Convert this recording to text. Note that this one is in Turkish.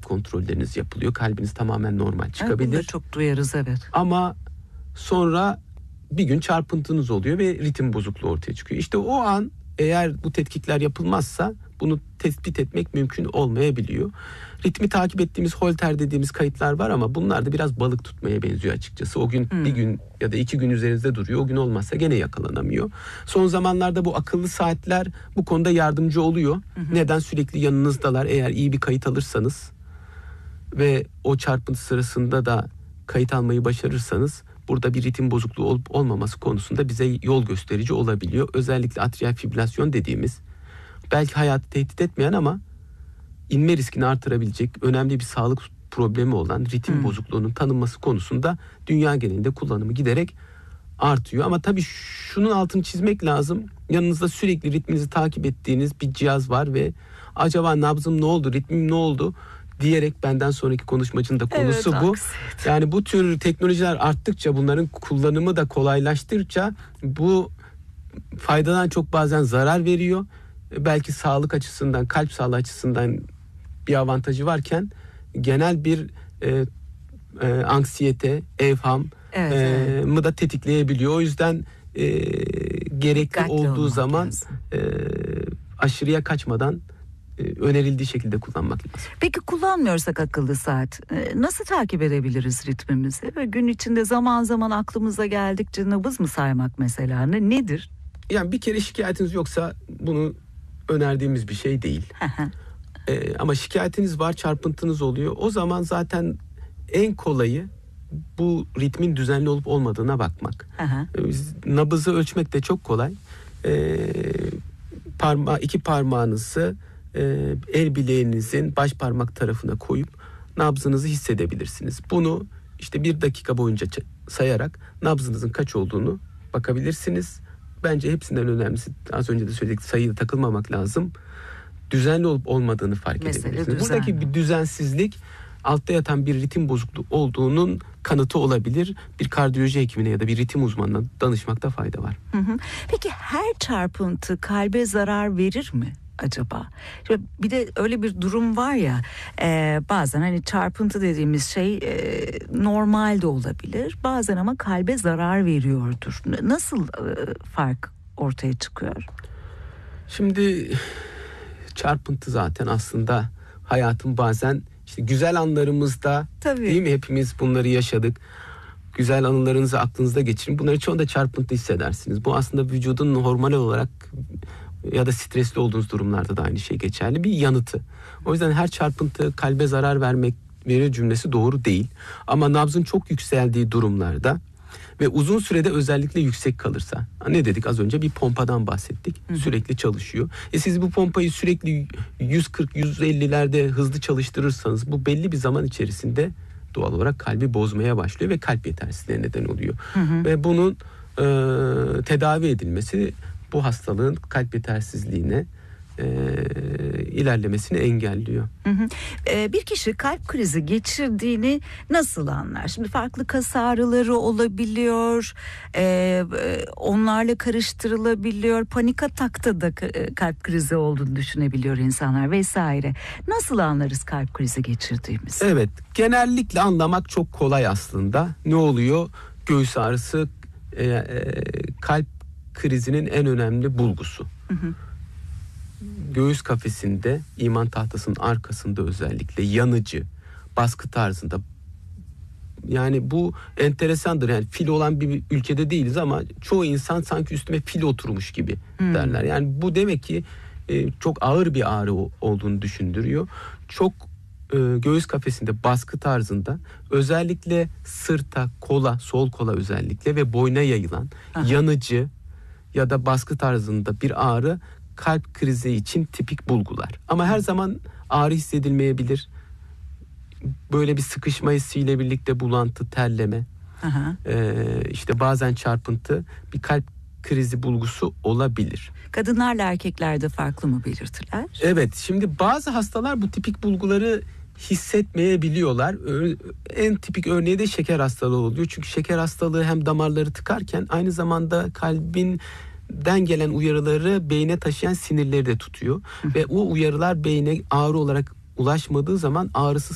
kontrolleriniz yapılıyor. Kalbiniz tamamen normal çıkabilir. Bunu da çok duyarız, evet. Ama sonra bir gün çarpıntınız oluyor ve ritim bozukluğu ortaya çıkıyor. İşte o an eğer bu tetkikler yapılmazsa bunu tespit etmek mümkün olmayabiliyor. Ritmi takip ettiğimiz Holter dediğimiz kayıtlar var ama bunlar da biraz balık tutmaya benziyor açıkçası. O gün bir gün ya da 2 gün üzerinizde duruyor. O gün olmazsa gene yakalanamıyor. Son zamanlarda bu akıllı saatler bu konuda yardımcı oluyor. Neden? Sürekli yanınızdalar. Eğer iyi bir kayıt alırsanız ve o çarpıntı sırasında da kayıt almayı başarırsanız burada bir ritim bozukluğu olup olmaması konusunda bize yol gösterici olabiliyor. Özellikle atrial fibrilasyon dediğimiz belki hayatı tehdit etmeyen ama inme riskini artırabilecek önemli bir sağlık problemi olan ritim bozukluğunun tanınması konusunda dünya genelinde kullanımı giderek artıyor. Ama tabii şunun altını çizmek lazım. Yanınızda sürekli ritminizi takip ettiğiniz bir cihaz var ve acaba nabzım ne oldu, ritmim ne oldu diyerek benden sonraki konuşmacının da konusu bu. Yani bu tür teknolojiler arttıkça, bunların kullanımı da kolaylaştıkça bu faydadan çok bazen zarar veriyor. Belki sağlık açısından, kalp sağlığı açısından bir avantajı varken genel bir anksiyete, evham mı da tetikleyebiliyor. O yüzden gerekli Dikkatli olduğu zaman lazım. aşırıya kaçmadan önerildiği şekilde kullanmak lazım. Peki kullanmıyorsak akıllı saat nasıl takip edebiliriz ritmimizi? Ve gün içinde zaman zaman aklımıza geldikçe nabız mı saymak mesela nedir? Yani bir kere şikayetiniz yoksa bunu önerdiğimiz bir şey değil. Ama şikayetiniz var, çarpıntınız oluyor. O zaman zaten en kolayı bu ritmin düzenli olup olmadığına bakmak. Nabızı ölçmek de çok kolay. İki parmağınızı el bileğinizin baş parmak tarafına koyup nabzınızı hissedebilirsiniz. Bunu işte 1 dakika boyunca sayarak nabzınızın kaç olduğunu bakabilirsiniz. Bence hepsinden önemlisi, az önce de söyledik, sayıya takılmamak lazım. Düzenli olup olmadığını fark edebilirsiniz. Buradaki bir düzensizlik altta yatan bir ritim bozukluğu olduğunun kanıtı olabilir. Bir kardiyoloji hekimine ya da bir ritim uzmanına danışmakta fayda var. Peki her çarpıntı kalbe zarar verir mi acaba? Şimdi bir de öyle bir durum var ya, bazen hani çarpıntı dediğimiz şey normal de olabilir. Bazen ama kalbe zarar veriyordur. Nasıl fark ortaya çıkıyor? Şimdi çarpıntı zaten aslında hayatın bazen işte güzel anlarımızda, değil mi? Hepimiz bunları yaşadık. Güzel anılarınızı aklınızda geçirin. Bunları çoğunda çarpıntı hissedersiniz. Bu aslında vücudun hormonal olarak ya da stresli olduğunuz durumlarda da aynı şey geçerli. Bir yanıtı. O yüzden her çarpıntı kalbe zarar verir cümlesi doğru değil. Ama nabzın çok yükseldiği durumlarda ve uzun sürede özellikle yüksek kalırsa, ne dedik az önce, bir pompadan bahsettik. Sürekli çalışıyor. Siz bu pompayı sürekli 140-150'lerde hızlı çalıştırırsanız bu belli bir zaman içerisinde doğal olarak kalbi bozmaya başlıyor ve kalp yetersizliğine neden oluyor. Ve bunun tedavi edilmesi bu hastalığın kalp yetersizliğine ilerlemesini engelliyor. Bir kişi kalp krizi geçirdiğini nasıl anlar? Şimdi farklı kas ağrıları olabiliyor, onlarla karıştırılabiliyor, panik atakta da kalp krizi olduğunu düşünebiliyor insanlar vesaire. Nasıl anlarız kalp krizi geçirdiğimizi? Evet, genellikle anlamak çok kolay aslında. Ne oluyor? Göğüs ağrısı kalp krizinin en önemli bulgusu. Göğüs kafesinde, iman tahtasının arkasında özellikle yanıcı, baskı tarzında. Yani bu enteresandır. Yani fil olan bir ülkede değiliz ama çoğu insan sanki üstüme fil oturmuş gibi derler. Yani bu demek ki çok ağır bir ağrı olduğunu düşündürüyor. Çok göğüs kafesinde baskı tarzında, özellikle sırta, kola, sol kola özellikle ve boyna yayılan yanıcı ya da baskı tarzında bir ağrı kalp krizi için tipik bulgular. Ama her zaman ağrı hissedilmeyebilir. Böyle bir sıkışma hissiyle birlikte bulantı, terleme, işte bazen çarpıntı bir kalp krizi bulgusu olabilir. Kadınlarla erkeklerde farklı mı belirtiler? Evet, şimdi bazı hastalar bu tipik bulguları hissetmeyebiliyorlar. En tipik örneği de şeker hastalığı oluyor. Çünkü şeker hastalığı hem damarları tıkarken aynı zamanda kalbinden gelen uyarıları beyne taşıyan sinirleri de tutuyor. Ve o uyarılar beyne ağrı olarak ulaşmadığı zaman ağrısız